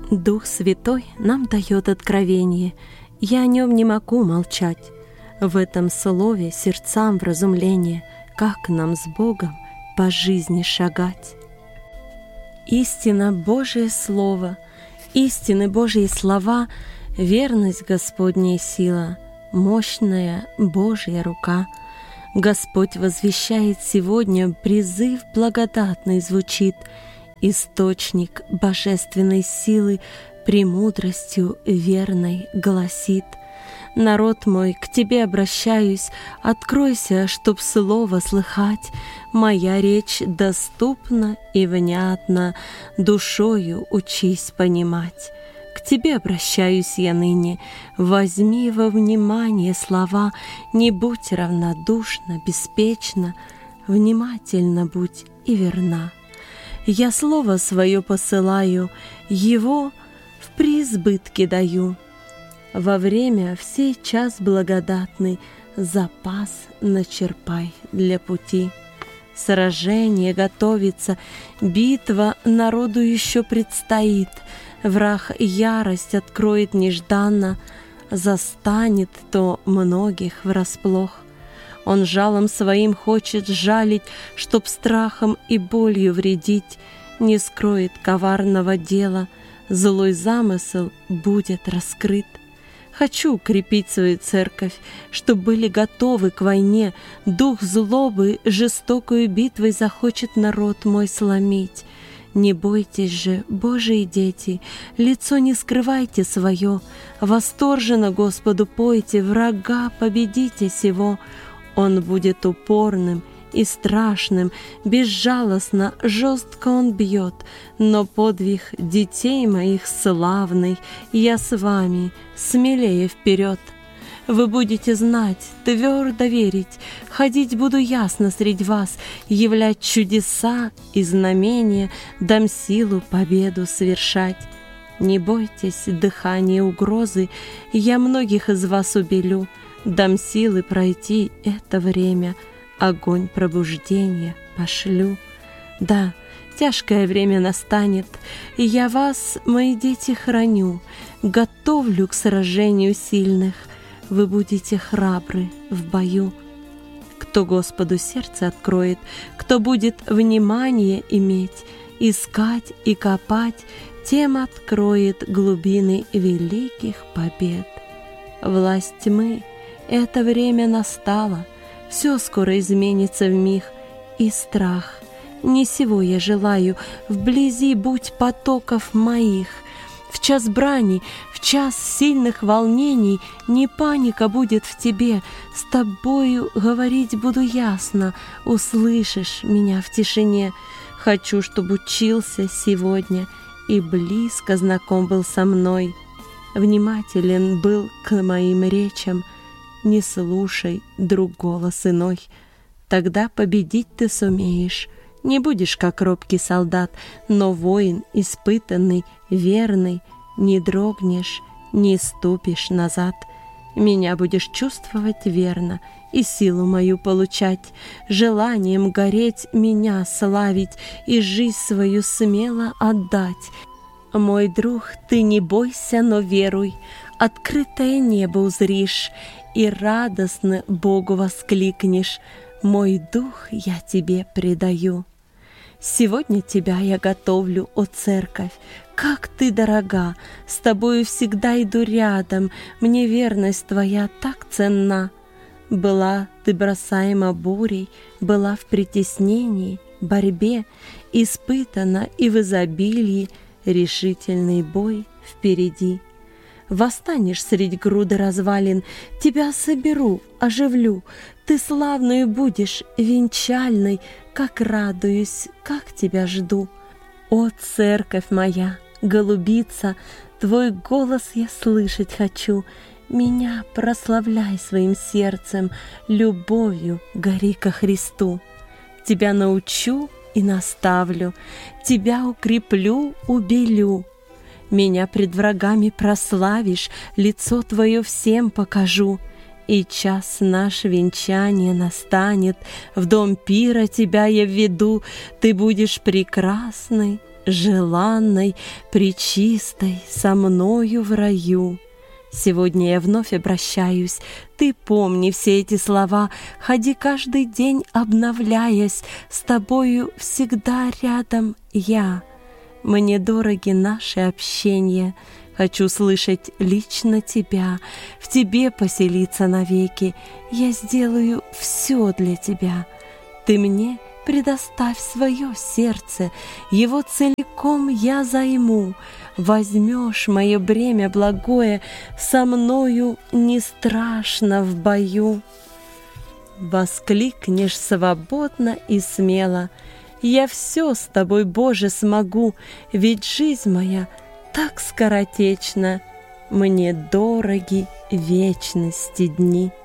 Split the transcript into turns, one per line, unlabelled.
Дух Святой нам дает откровение, я о нем не могу молчать. В этом слове сердцам вразумление, как нам с Богом по жизни шагать. Истина Божие Слово, истины Божьи слова, верность Господняя сила, мощная Божья рука. Господь возвещает сегодня, призыв благодатный звучит, источник божественной силы премудростью верной гласит. Народ мой, к тебе обращаюсь, откройся, чтоб слово слыхать. Моя речь доступна и внятна, душою учись понимать. К тебе обращаюсь я ныне, возьми во внимание слова, не будь равнодушна, беспечна, внимательно будь и верна. Я слово свое посылаю, его в преизбытке даю. Во время в сей час благодатный запас начерпай для пути. Сражение готовится, битва народу еще предстоит. Враг ярость откроет нежданно, застанет то многих врасплох. Он жалом своим хочет жалить, чтоб страхом и болью вредить, не скроет коварного дела, злой замысел будет раскрыт. Хочу укрепить свою церковь, чтоб были готовы к войне. Дух злобы жестокую битвой захочет народ мой сломить. Не бойтесь же, Божии дети, лицо не скрывайте свое, восторженно Господу пойте, врага победите сего. Он будет упорным и страшным, безжалостно, жестко он бьет, но подвиг детей моих славный, я с вами, смелее вперед. Вы будете знать, твердо верить, ходить буду ясно средь вас, являть чудеса и знамения, дам силу победу совершать. Не бойтесь дыхания угрозы, я многих из вас убелю, дам силы пройти это время, огонь пробуждения пошлю. Да, тяжкое время настанет, и я вас, мои дети, храню, готовлю к сражению сильных. Вы будете храбры в бою. Кто Господу сердце откроет, кто будет внимание иметь, искать и копать, тем откроет глубины великих побед. Власть тьмы — это время настало, все скоро изменится вмиг, и страх. Не сего я желаю, вблизи будь потоков моих. В час брани, в час сильных волнений не паника будет в тебе, с тобою говорить буду ясно, услышишь меня в тишине. Хочу, чтоб учился сегодня и близко знаком был со мной, внимателен был к моим речам, не слушай друг голос иной. Тогда победить ты сумеешь, не будешь как робкий солдат, но воин испытанный, верный, не дрогнешь, не ступишь назад. Меня будешь чувствовать верно и силу мою получать, желанием гореть меня славить и жизнь свою смело отдать. Мой друг, ты не бойся, но веруй, открытое небо узришь и радостно Богу воскликнешь: «Мой дух я тебе предаю». Сегодня тебя я готовлю, о церковь, как ты дорога, с тобою всегда иду рядом, мне верность твоя так ценна. Была ты бросаема бурей, была в притеснении, борьбе, испытана и в изобилии, решительный бой впереди. Восстанешь средь груды развалин, тебя соберу, оживлю, ты славную будешь, венчальной, как радуюсь, как тебя жду. О, церковь моя, голубица, твой голос я слышать хочу, меня прославляй своим сердцем, любовью гори ко Христу. Тебя научу и наставлю, тебя укреплю, убелю. Меня пред врагами прославишь, лицо твое всем покажу. И час наш венчания настанет, в дом пира тебя я введу, ты будешь прекрасной желанной, пречистой, со мною в раю. Сегодня я вновь обращаюсь, ты помни все эти слова, ходи каждый день обновляясь, с тобою всегда рядом я. Мне дороги наши общения, хочу слышать лично тебя, в тебе поселиться навеки, я сделаю все для тебя. Ты мне предоставь свое сердце, его целиком я займу. Возьмешь мое бремя благое, со мною не страшно в бою. Воскликнешь свободно и смело: я все с тобой, Боже, смогу, ведь жизнь моя так скоротечна, мне дороги вечности дни.